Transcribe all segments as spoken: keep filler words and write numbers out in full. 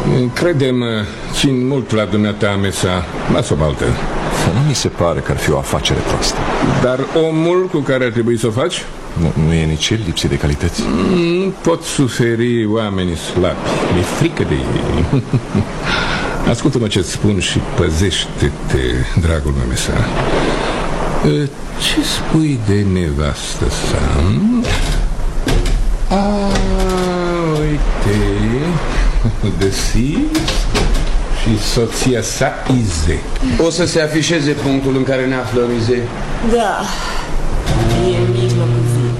Crede-mă, țin mult la dumneata, Mesa. Lasă-o baltă. Nu mi se pare că ar fi o afacere proastă. Dar omul cu care ar trebui să o faci? Nu, nu e nici el lipsit de calități. Nu pot suferi oamenii slabi. Mi-e frică de ei. Ascultă-mă ce-ți spun și păzește-te, dragul meu, Mesa. Ce spui de nevastă sa? A, uite, de si și soția sa, Ize. O să se afișeze punctul în care ne aflăm, Ize? Da, e în mijlocul zilei.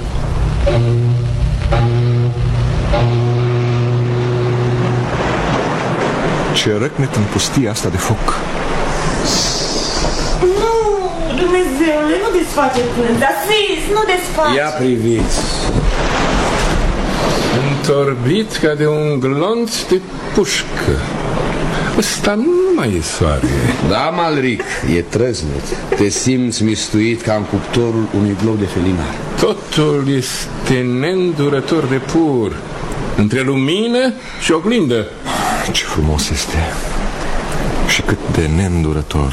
Ce răcnet în pustia asta de foc. Nu, Dumnezeule, nu desface până, dar sis, nu desface. Ia priviți. Întorbit ca de un glonț de pușcă. Ăsta nu mai e soare. Da, Malric, e trăznet. Te simți mistuit ca în cuptorul unui glob de felinar. Totul este neîndurător de pur, între lumină și oglindă. Ce frumos este și cât de neîndurător.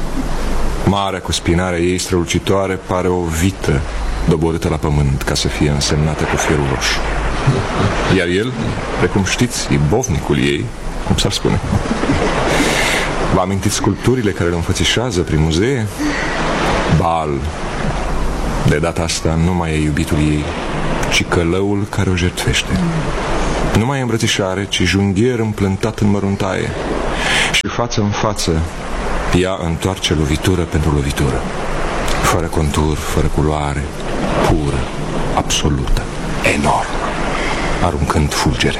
Marea cu spinarea ei strălucitoare pare o vită doborâtă la pământ ca să fie însemnată cu fierul roșu. Iar el, precum știți, e bovnicul ei, cum s-ar spune. Vă amintiți sculpturile care îl înfățișează prin muzee? Bal. De data asta nu mai e iubitul ei, ci călăul care o jertfește. Nu mai e îmbrățișare, ci junghier împlântat în măruntaie. Și față în față ea întoarce lovitură pentru lovitură, fără contur, fără culoare, pură, absolută, enormă, aruncând fulgere.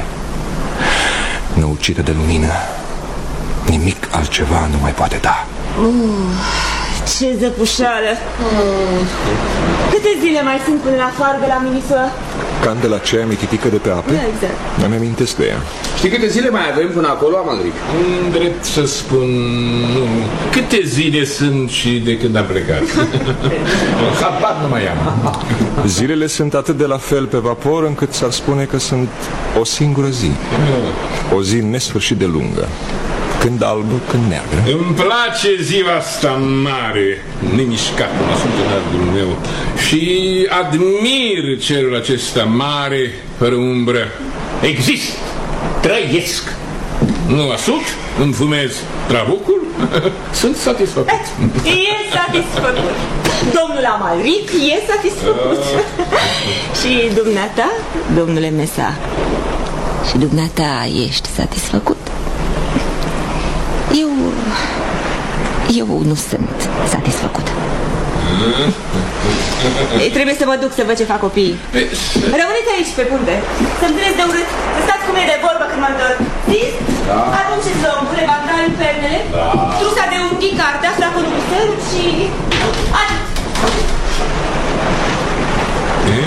Năucită de lumină, nimic altceva nu mai poate da. uh, Ce zăpușoară. uh. Câte zile mai sunt până la fargă la Minisoa? Candela aceea mititică de pe ape? Da, exact. Îmi amintesc de ea. Știi câte zile mai avem până acolo, Malric? Drept să spun, nu. Câte zile sunt și de când am plecat? Habar nu mai am. Zilele sunt atât de la fel pe vapor încât s-ar spune că sunt o singură zi. O zi nesfârșit de lungă, când albă, când neagră. Îmi place ziua asta mare, nemișcat, cum sunt în ardul meu. Și admir cerul acesta mare, fără umbră. Exist, trăiesc. Nu asult, îmi fumez trabucul. Sunt satisfăcut. E satisfăcut. Domnul Amalric e satisfăcut. Și dumneata, domnule Mesa, și dumneata ești satisfăcut? Eu... Eu nu sunt satisfăcut. Ei, trebuie să mă duc să văd ce fac copiii. Rămâneți aici pe punte. Să-mi țineți de urât. Să stați cu mine de vorbă când mă întorc. Știți? Da. Atunci ce să îmi pune bandalul, pernele, da. Trusa de unghii, cartea, flaconul cu sărut și... Atât. E?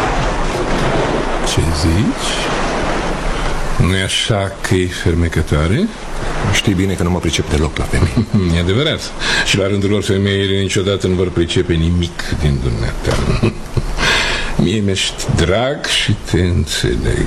Ce zici? Nu-i așa că e fermecătoare? Știi bine că nu mă pricep deloc la femei. E adevărat. Și la rândul lor femeile niciodată nu vor pricepe nimic din dumneata. Mie mi-ești drag și te înțeleg.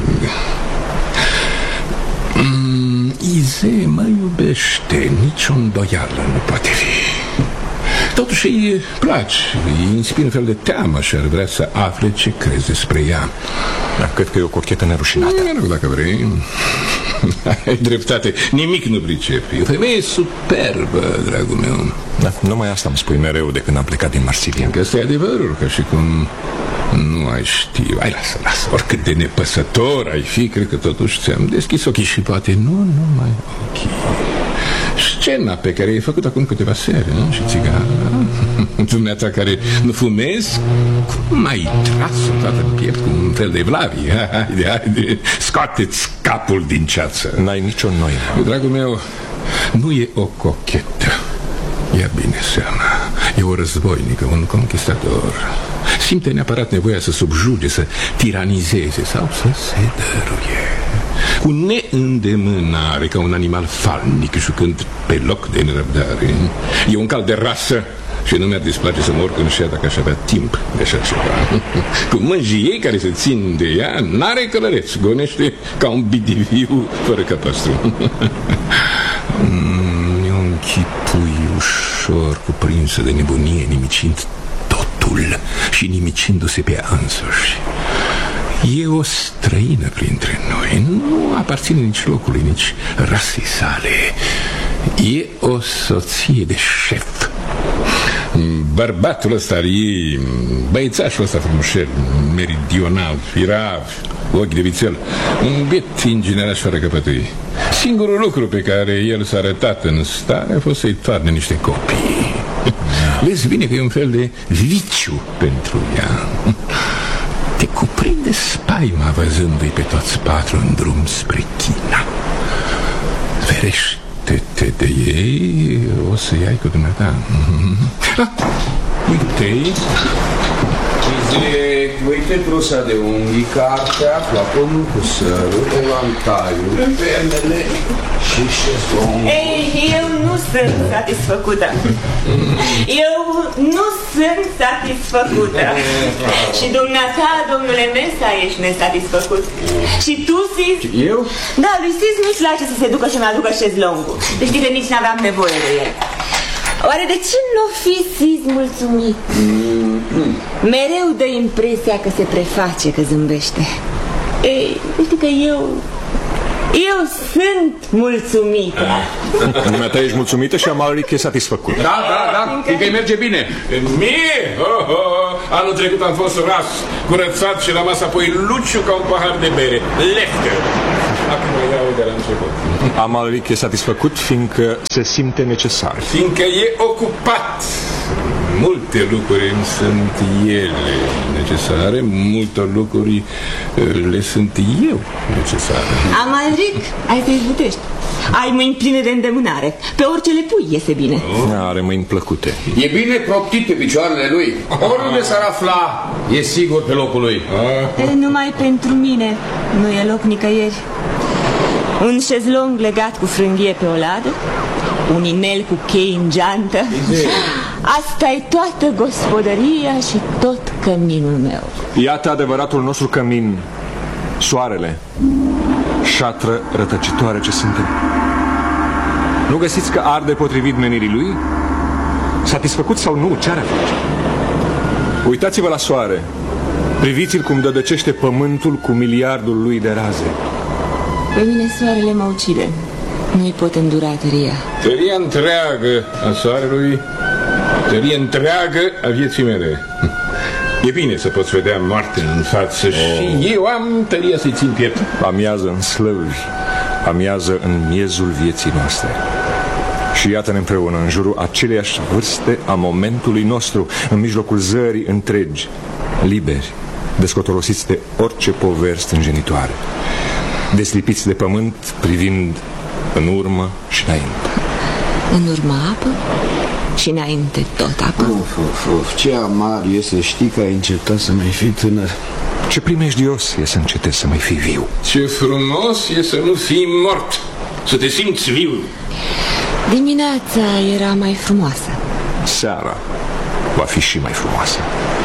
mm, Ize mă iubește, nicio îndoială nu poate fi. Totuși îi place, îi inspiră un fel de teamă și ar vrea să afle ce crezi despre ea. Da, cred că e o cochetă nerușinată. Nu, dacă vrei. Ai dreptate, nimic nu pricepi. O femeie superbă, dragul meu. Da, numai asta îmi spui mereu de când am plecat din Marsilia. Că ăsta e adevărul, ca și cum nu ai ști. Hai, lasă, lasă, oricât de nepăsător ai fi, cred că totuși ți-am deschis ochii și poate nu numai ochii. Scena pe care ai făcut acum câteva seri, nu? Și țigara. Dumneata care nu fumezi, cum ai tras-o toată în piept cu un fel de evlavie? Haide, haide, scoate-ți capul din ceață. N-ai nicio noimă. Dragul meu, nu e o cochetă. Ia bine seama, e o războinică, un conquistator. Simte neapărat nevoia să subjuge, să tiranizeze sau să se dăruie. Cu neîndemânare, ca un animal falnic, jucând pe loc de nerăbdare. E un cal de rasă Și nu mi-ar displace să mă urc în șa dacă aș avea timp de așa ceva. Cu mânjii ei care se țin de ea, n-are călăreț, gonește ca un bidiviu fără căpăstru. mm, E un chipui ușor cuprinsă de nebunie, nimicind totul și nimicindu-se pe ea însuși. E o străină printre noi, nu aparține nici locului, nici rasei sale. E o soție de șef. Bărbatul ăsta ei, băiețașul ăsta frumușel, meridional, firav, ochi de vițel, un biet ingineraș fără căpătâi. Singurul lucru pe care el s-a arătat în stare a fost să-i toarne niște copii. Vezi bine că e un fel de viciu pentru ea. Te cuprinde spaima văzându-i pe toți patru în drum spre China. Ferește-te de ei, o să-i ai cu dumneata. Ah, uite-i. Uite trusa de unghii, cartea, flaconul cu sărul, evantaiul, pernele și șezlongul. Ei, eu nu sunt satisfăcută. Eu nu sunt satisfăcută. Și dumneata, domnule Mesa, ești nesatisfăcut. Și tu, Sis? Eu? Da, lui Sis nu-ți place să se ducă și mi-aducă șezlongul. Deci știi că nici n-aveam nevoie de el. Oare de ce nu fi Sis mulțumit? Mm-hmm. Mereu dă impresia că se preface, că zâmbește. Ei, știi că eu... Eu sunt mulțumită. Dumneata ești mulțumită și Amalric e satisfăcut. Da, da, da, fiindcă îi merge bine. Mie? Oh, oh. Anul trecut am fost ras, curățat și la masă apoi luciu ca un pahar de bere. Lefte. Acum iau de la început. Amalric e satisfăcut fiindcă se simte necesar. Fiindcă e ocupat. Multe lucruri îmi sunt ele necesare, multe lucruri le sunt eu necesare. Amalric, ai să izbutești. Ai mâini pline de îndemânare. Pe orice le pui iese bine. Oh. Are mâini plăcute. E bine proptit pe picioarele lui. Oriunde s-ar afla, e sigur pe locul lui. E, numai pentru mine nu e loc nicăieri. Un șezlong legat cu frânghie pe o ladă, un inel cu chei în geantă. Asta e toată gospodăria și tot căminul meu. Iată adevăratul nostru cămin, soarele, șatră rătăcitoare ce suntem. Nu găsiți că arde potrivit menirii lui? Satisfăcut sau nu, ce are a face? Uitați-vă la soare, priviți-l cum dădăcește pământul cu miliardul lui de raze. Pe mine soarele mă ucide. Nu-i pot îndura tăria. Tăria întreagă a soarelui, tăria întreagă a vieții mele. E bine să poți vedea moartea în față. oh. Și eu am tăria să-i țin piept. Amiază în slăvi, amiază în miezul vieții noastre. Și iată-ne împreună în jurul aceleiași vârste a momentului nostru, în mijlocul zării întregi, liberi, descotorosiți de orice poveri stânjenitoare, deslipiți de pământ, privind în urmă și înainte. În urmă apă și înainte tot apă. Uf, uf, uf, ce amar e să știi că ai încetat să mai fii tânăr. Ce primejdios e să încetezi să mai fii viu. Ce frumos e să nu fii mort, să te simți viu. Dimineața era mai frumoasă. Seara va fi și mai frumoasă.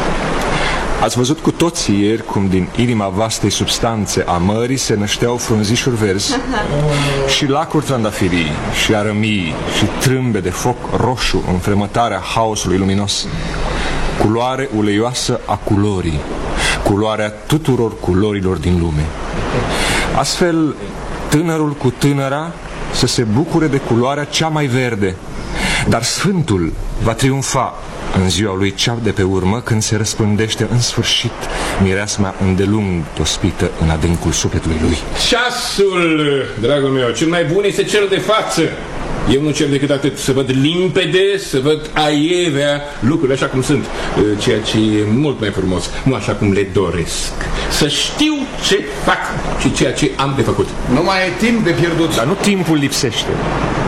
Ați văzut cu toții ieri cum din inima vastei substanțe a mării se nășteau frunzișuri verzi și lacuri trandafirii și arămii și trâmbe de foc roșu în fremătarea haosului luminos. Culoare uleioasă a culorii, culoarea tuturor culorilor din lume. Astfel, tânărul cu tânăra să se bucure de culoarea cea mai verde, dar Sfântul va triumfa în ziua lui cea de pe urmă, când se răspândește în sfârșit mireasma îndelung tospită în adâncul sufletului lui. Ceasul, dragul meu, cel mai bun este cel de față. Eu nu cer decât atât, să văd limpede, să văd aievea lucrurile așa cum sunt, ceea ce e mult mai frumos, nu așa cum le doresc. Să știu ce fac și ceea ce am de făcut. Nu mai e timp de pierdut. Dar nu timpul lipsește.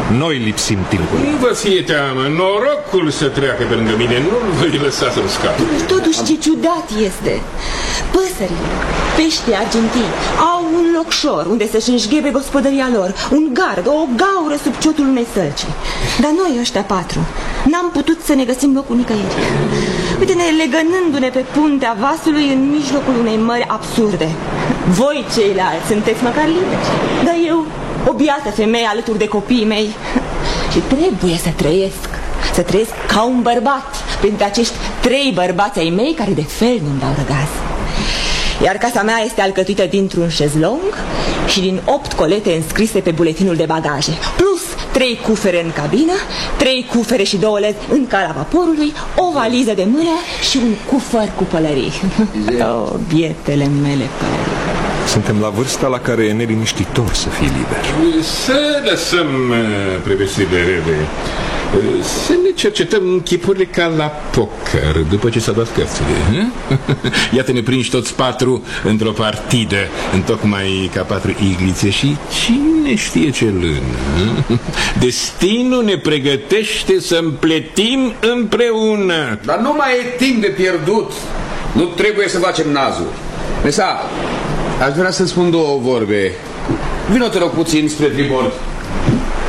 Noi lipsim timpul. Nu vă fie teamă, norocul să treacă pe lângă mine, nu-l voi lăsa să-mi scape. Totuși ce ciudat este. Păsările, peștii argintii au un locșor unde să-și înșghebe gospodăria lor, un gard, o gaură sub ciotul unei sălci. Dar noi ăștia patru n-am putut să ne găsim locul nicăieri. Uite-ne legănându-ne pe puntea vasului în mijlocul unei mări absurde. Voi ceilalți sunteți măcar liberi, dar eu, o biată femeie alături de copiii mei, și trebuie să trăiesc, să trăiesc ca un bărbat printre acești trei bărbați ai mei care de fel nu-mi dau răgaz. Iar casa mea este alcătuită dintr-un șezlong și din opt colete înscrise pe buletinul de bagaje, plus trei cufere în cabină, trei cufere și două lezi în cala vaporului, o valiză de mână și un cufăr cu pălării. Oh, bietele mele pălării. Suntem la vârsta la care e neliniștitor să fii liber. Să lăsăm prevestirile rele. Să ne cercetăm chipurile ca la poker după ce s-a dat cărțile. Iată ne prinși toți patru într-o partidă, întocmai ca patru iglițe și cine știe ce lână. Destinul ne pregătește să împletim împreună. Dar nu mai e timp de pierdut. Nu trebuie să facem nazul. Mesa, aș vrea să spun două vorbe. Vino te rog puțin spre tribord.